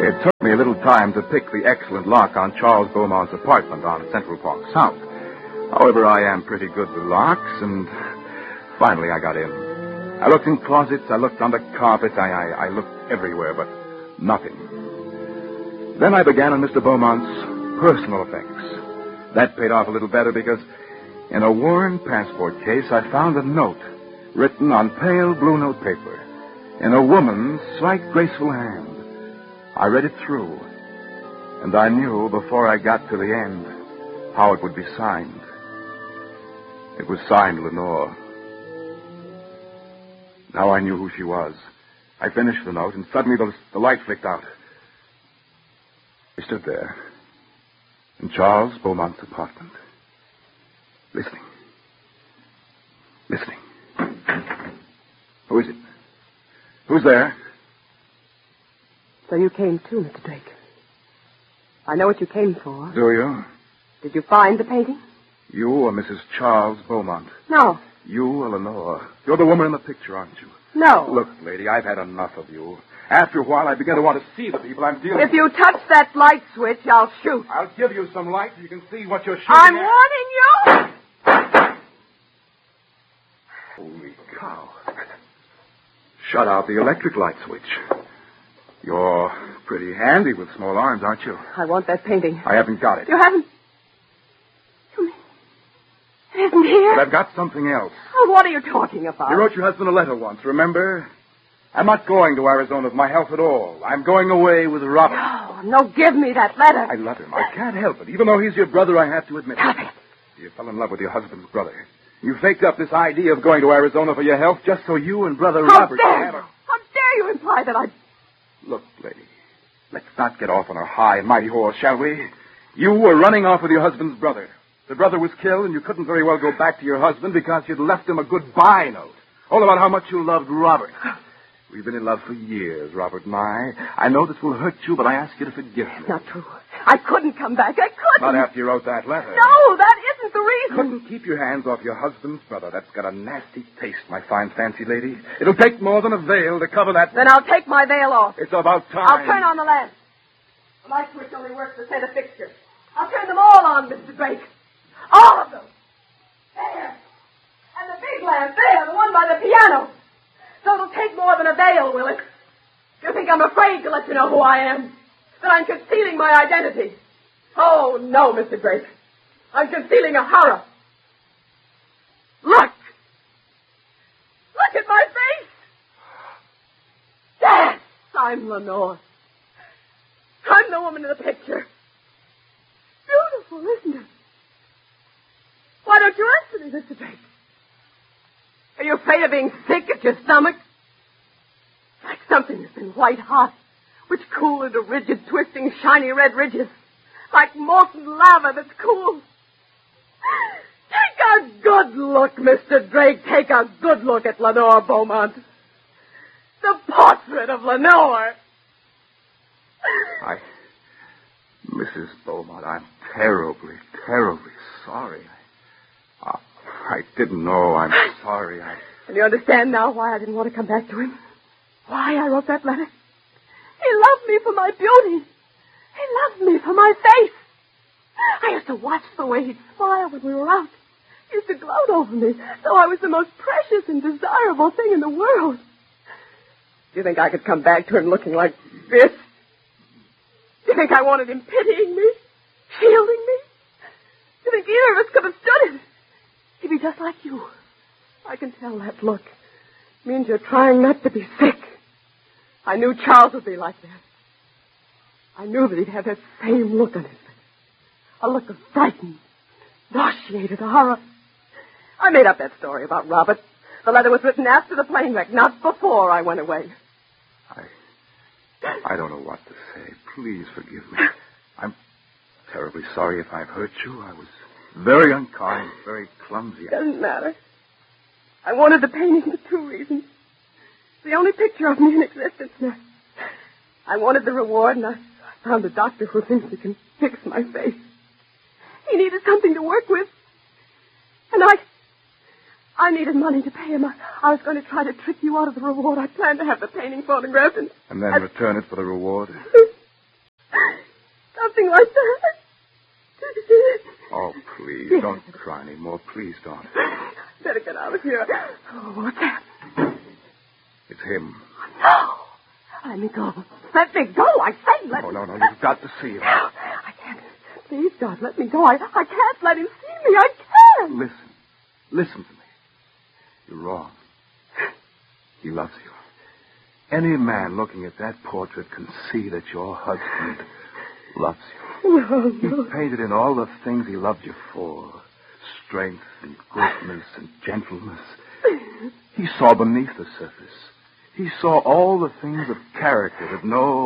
It took me a little time to pick the excellent lock on Charles Beaumont's apartment on Central Park South. However, I am pretty good with locks, and finally I got in. I looked in closets, I looked under carpets, I looked everywhere, but nothing. Then I began on Mr. Beaumont's personal effects. That paid off a little better because in a worn passport case I found a note written on pale blue note paper in a woman's slight, graceful hand. I read it through, and I knew before I got to the end how it would be signed. It was signed Lenore. Now I knew who she was. I finished the note, and suddenly the light flicked out. I stood there in Charles Beaumont's apartment, listening. Who is it? Who's there? So you came too, Mr. Drake. I know what you came for. Do you? Did you find the painting? You or Mrs. Charles Beaumont? No. You or Lenore? You're the woman in the picture, aren't you? No. Look, lady, I've had enough of you. After a while, I began to want to see the people I'm dealing with. If you touch that light switch, I'll shoot. I'll give you some light so you can see what you're shooting I'm at. warning you! Holy cow. Shut out the electric light switch. You're pretty handy with small arms, aren't you? I want that painting. I haven't got it. You haven't? It isn't here? But I've got something else. Oh, what are you talking about? You wrote your husband a letter once, remember? I'm not going to Arizona with my health at all. I'm going away with Robert. No, give me that letter. I love him. I can't help it. Even though he's your brother, I have to admit Stop it. it. You fell in love with your husband's brother. You faked up this idea of going to Arizona for your health just so you and brother Robert dare have a... How dare you imply that I... Look, lady, let's not get off on our high and mighty horse, shall we? You were running off with your husband's brother. The brother was killed, and you couldn't very well go back to your husband because you'd left him a goodbye note. All about how much you loved Robert. We've been in love for years, Robert and I. I know this will hurt you, but I ask you to forgive me. Not true. I couldn't come back. I couldn't. Not after you wrote that letter. No, that isn't the reason. Couldn't keep your hands off your husband's brother. That's got a nasty taste, my fine fancy lady. It'll take more than a veil to cover that. Then I'll take my veil off. It's about time. I'll turn on the lamp. The light switch only works the center fixture. I'll turn them all on, Mr. Drake. All of them. There. And the big lamp there, the one by the piano. So it'll take more than a veil, will it? You think I'm afraid to let you know who I am? That I'm concealing my identity? Oh, no, Mr. Drake. I'm concealing a horror. Look! Look at my face! Yes, I'm Lenore. I'm the woman in the picture. Beautiful, isn't it? Why don't you answer me, Mr. Drake? Are you afraid of being sick at your stomach? Like something that's been white hot, which cooled into rigid, twisting, shiny red ridges. Like molten lava that's cool. Take a good look, Mr. Drake. Take a good look at Lenore Beaumont. The portrait of Lenore. Mrs. Beaumont, I'm terribly, terribly sorry. I didn't know. I'm sorry. And you understand now why I didn't want to come back to him? Why I wrote that letter? He loved me for my beauty. He loved me for my face. I used to watch the way he'd smile when we were out. He used to gloat over me, though I was the most precious and desirable thing in the world. Do you think I could come back to him looking like this? Do you think I wanted him pitying me? Shielding me? Do you think either of us could have stood it? He'd be just like you. I can tell that look. It means you're trying not to be sick. I knew Charles would be like that. I knew that he'd have that same look on his face. A look of frightened, nauseated horror. I made up that story about Robert. The letter was written after the plane wreck, not before I went away. I don't know what to say. Please forgive me. I'm terribly sorry if I've hurt you. I was very unkind, very clumsy. Doesn't matter. I wanted the painting for two reasons. It's the only picture of me in existence now. I wanted the reward, and I found a doctor who thinks he can fix my face. He needed something to work with. And I needed money to pay him. I was going to try to trick you out of the reward. I planned to have the painting photographed and then return it for the reward. something like that. Oh, please, don't cry anymore. Please don't. Better get out of here. Oh, what's that? It's him. No. Let me go. Let me go. I say let me No, you've got to see him. I can't. Please, God, let me go. I can't let him see me. I can't. Listen to me. You're wrong. He loves you. Any man looking at that portrait can see that your husband loves you. No. He painted in all the things he loved you for. Strength and goodness and gentleness. He saw beneath the surface. He saw all the things of character that no